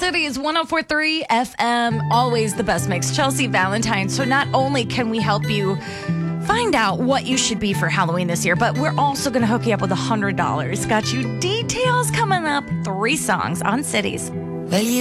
Cities 104.3 FM, always the best mix. Chelsea Valentine. So not only can we help you find out what you should be for Halloween this year, but we're also going to hook you up with $100. Got you details coming up. 3 songs on Cities. Well, you